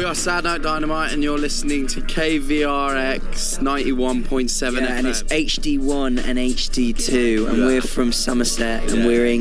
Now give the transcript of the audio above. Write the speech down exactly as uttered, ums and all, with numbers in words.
We are Sad Night Dynamite, and you're listening to K V R X ninety-one point seven yeah, F M. And it's H D one and H D two, and yeah. we're from Somerset, and yeah. we're in